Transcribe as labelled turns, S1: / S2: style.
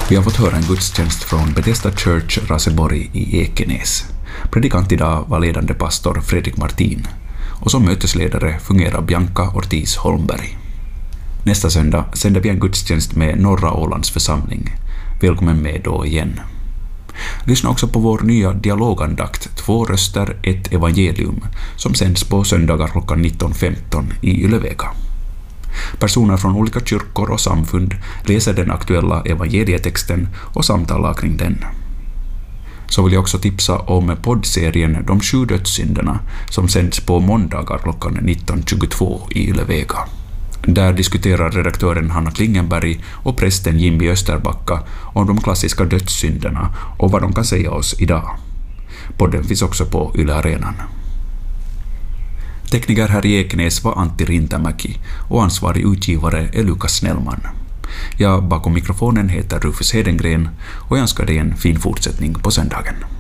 S1: Vi har fått höra en gudstjänst från Bethesda Church Raseborg i Ekenäs. Predikant idag var ledande pastor Fredrik Martin och som mötesledare fungerar Bianca Ortiz Holmberg. Nästa söndag sänder vi en gudstjänst med Norra Ålands församling. Välkommen med då igen. Lyssna också på vår nya dialogandakt 2 röster, 1 evangelium som sänds på söndagar klockan 19.15 i Ylevega. Personer från olika kyrkor och samfund läser den aktuella evangelietexten och samtalar kring den. Så vill jag också tipsa om poddserien De 7 dödssynderna som sänds på måndagar klockan 19.22 i Ylevega. Där diskuterar redaktören Hanna Klingenberg och prästen Jimmy Österbacka om de klassiska dödssynderna och vad de kan säga oss idag. Podden finns också på Yle Arenan. Tekniker här i Ekenäs var Antti Rintamäki och ansvarig utgivare är Lukas Snellman. Jag bakom mikrofonen heter Rufus Hedengren och jag önskar dig en fin fortsättning på söndagen.